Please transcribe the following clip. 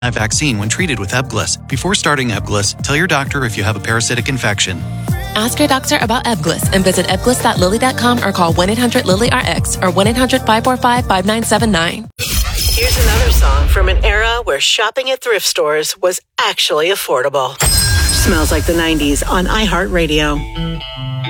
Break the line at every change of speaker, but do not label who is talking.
vaccine when treated with Ebglyss. Before starting Ebglyss, tell your doctor if you have a parasitic infection.
Ask your doctor about Ebglyss and visit ebglyss.lilly.com or call 1-800-LILY-RX or 1-800-545-5979.
Here's another song from an era where shopping at thrift stores was actually affordable. Smells Like the 90s on iHeartRadio.